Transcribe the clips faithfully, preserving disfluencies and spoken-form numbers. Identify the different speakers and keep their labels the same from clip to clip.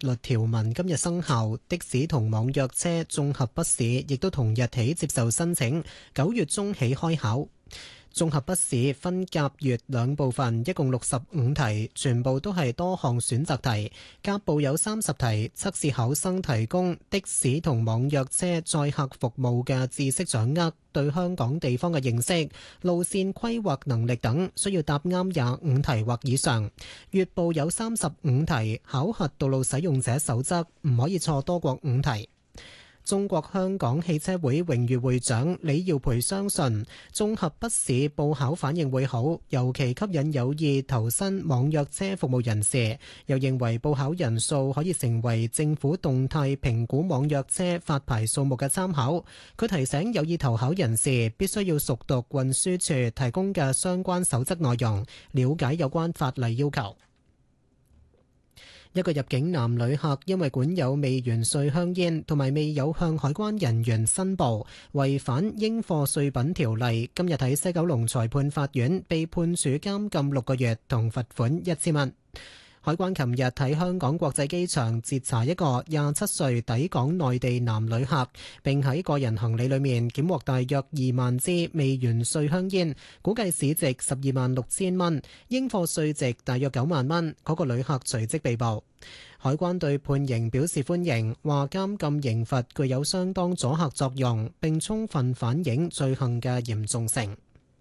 Speaker 1: 律條文今日生效，的士同網約車綜合筆試亦都同日起接受申請，九月中起開考。綜合筆試分甲乙兩部分，一共六十五題，全部都係多項選擇題。甲部有三十題，測試考生提供的士同網約車載客服務嘅知識掌握、對香港地方嘅認識、路線規劃能力等，需要答啱廿五題或以上。乙部有三十五題，考核道路使用者守則，唔可以錯多過五題。中國香港汽車會榮譽會長李耀培相信，綜合筆試報考反應會好，尤其吸引有意投身網約車服務人士。又認為報考人數可以成為政府動態評估網約車發牌數目嘅參考。佢提醒有意投考人士必須要熟讀運輸署提供嘅相關守則內容，了解有關法例要求。一個入境男旅客因為管有未完稅香煙同埋未有向海關人員申報，違反應課稅品條例，今日喺西九龍裁判法院被判處監禁六個月同罰款一千蚊。海關琴日喺香港國際機場截查一個廿七歲抵港內地男旅客，並喺個人行李裏面檢獲大約二萬支未完稅香煙，估計市值十二萬六千蚊，應課稅值大約九萬蚊。嗰個旅客隨即被捕。海關對判刑表示歡迎，話監禁刑罰具有相當阻嚇作用，並充分反映罪行嘅嚴重性。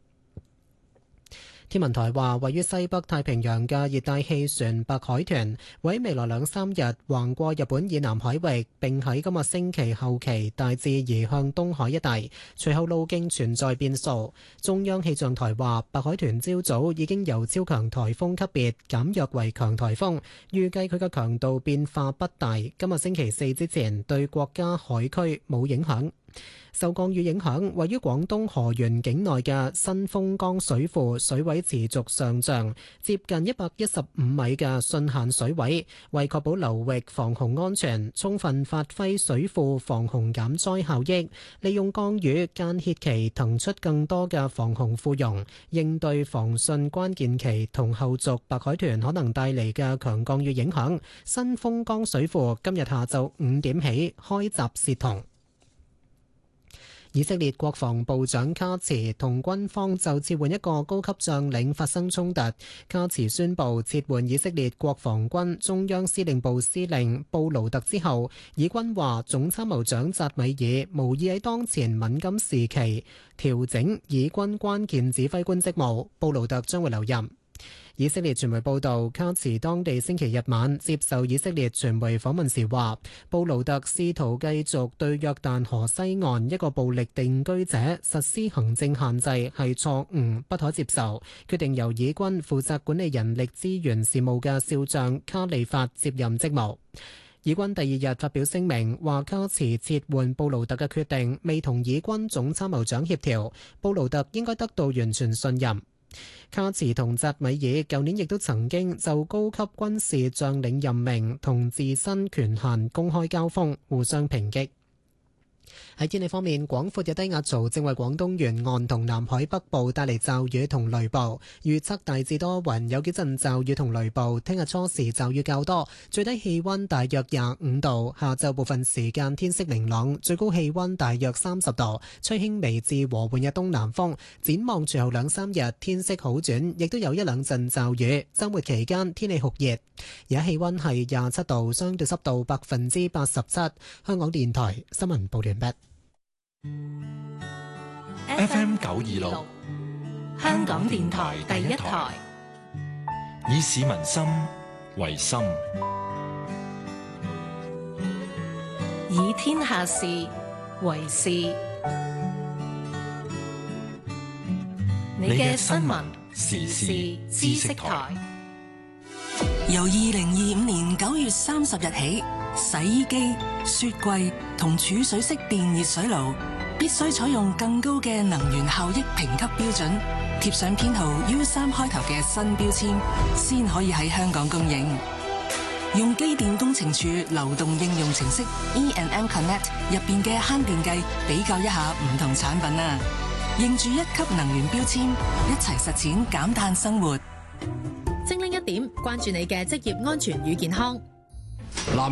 Speaker 1: 天文台話，位於西北太平洋嘅熱帶氣旋白海豚會喺未來兩三日橫過日本以南海域，並喺今日星期後期大致移向東海一帶，隨後路徑存在變數。中央氣象台話，白海豚朝早已經由超強颱風級別減弱為強颱風，預計佢嘅強度變化不大，今日星期四之前對國家海區冇影響。受降雨影響，位於廣東河源境內嘅新豐江水庫水位持續上漲，接近一百一十五米嘅汛限水位。為確保流域防洪安全，充分發揮水庫防洪減災效益，利用降雨間歇期騰出更多嘅防洪庫容，應對防汛關鍵期同後續白海豚可能帶嚟嘅強降雨影響。新豐江水庫今日下晝五點起開閘泄洪。以色列國防部長卡茨同軍方就撤換一個高級將領發生衝突。卡茨宣布撤換以色列國防軍中央司令部司令布魯特之後，以軍話總參謀長扎米爾無意喺當前敏感時期調整以軍關鍵指揮官職務，布魯特將會留任。以色列傳媒報道，卡茨當地星期日晚接受以色列傳媒訪問時話，布魯特試圖繼續對約旦河西岸一個暴力定居者實施行政限制係錯誤，不可接受，決定由以軍負責管理人力資源事務嘅少將卡利法接任職務。以軍第二日發表聲明，話卡茨撤換布魯特嘅決定未同以軍總參謀長協調，布魯特應該得到完全信任。卡茨同扎米爾舊年亦都曾經就高級軍事將領任命同自身權限公開交鋒，互相抨擊。喺天氣方面，廣闊嘅低壓槽正為廣東沿岸同南海北部帶嚟驟雨同雷暴，預測大致多雲，有幾陣驟雨同雷暴。聽日初時驟雨較多，最低氣溫大約廿五度，下晝部分時間天色明朗，最高氣溫大約三十度，吹輕微至和緩嘅東南風。展望隨後兩三日天色好轉，亦都有一兩陣驟雨。周末期間天氣酷熱，而家氣溫係廿七度，相對濕度百分之八十七。香港電台新聞報完畢。
Speaker 2: F M 九二六，香港電台第一台，以市民心為心，
Speaker 3: 以天下事為事。你嘅新聞時事知識台，
Speaker 4: 由二零二五年九月三十日起，洗衣機、雪櫃同儲水式電熱水爐必須採用更高嘅能源效益評級標準，貼上編號 U 三開頭嘅新標籤，先可以喺香港供應。用機電工程署流動應用程式 E and M Connect 入邊嘅慳電計比較一下唔同產品啊！認住一級能源標籤，一齊實踐減碳生活。
Speaker 3: 精靈一點，關注你嘅職業安全與健康。